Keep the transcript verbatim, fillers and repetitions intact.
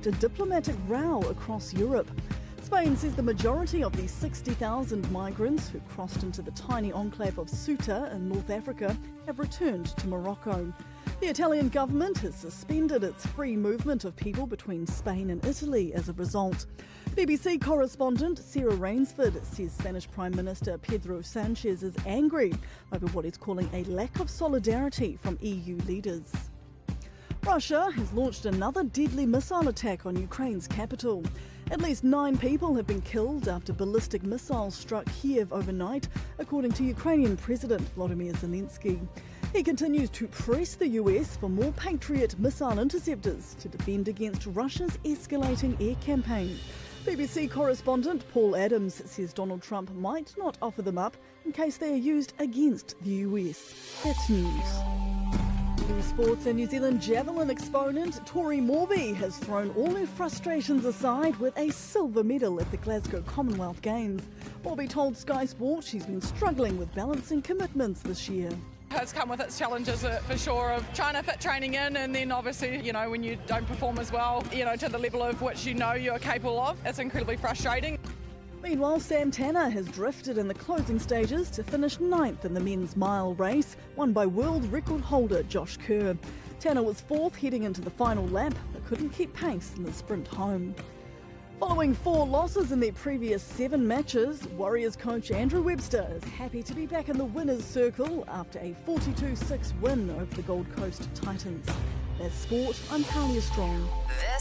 sparked a diplomatic row across Europe. Spain says the majority of the sixty thousand migrants who crossed into the tiny enclave of Ceuta in North Africa have returned to Morocco. The Italian government has suspended its free movement of people between Spain and Italy as a result. B B C correspondent Sarah Rainsford says Spanish Prime Minister Pedro Sanchez is angry over what he's calling a lack of solidarity from E U leaders. Russia has launched another deadly missile attack on Ukraine's capital. At least nine people have been killed after ballistic missiles struck Kiev overnight, according to Ukrainian President Volodymyr Zelensky. He continues to press the U S for more Patriot missile interceptors to defend against Russia's escalating air campaign. B B C correspondent Paul Adams says Donald Trump might not offer them up in case they are used against the U S. That's news. New sports and New Zealand javelin exponent Tori Morby has thrown all her frustrations aside with a silver medal at the Glasgow Commonwealth Games. Morby told Sky Sport she's been struggling with balancing commitments this year. It's come with its challenges uh, for sure, of trying to fit training in, and then obviously, you know, when you don't perform as well, you know, to the level of which you know you're capable of, it's incredibly frustrating. Meanwhile, Sam Tanner has drifted in the closing stages to finish ninth in the men's mile race, won by world record holder Josh Kerr. Tanner was fourth heading into the final lap, but couldn't keep pace in the sprint home. Following four losses in their previous seven matches, Warriors coach Andrew Webster is happy to be back in the winner's circle after a forty-two six win over the Gold Coast Titans. That's sport, I'm Talia Strong. This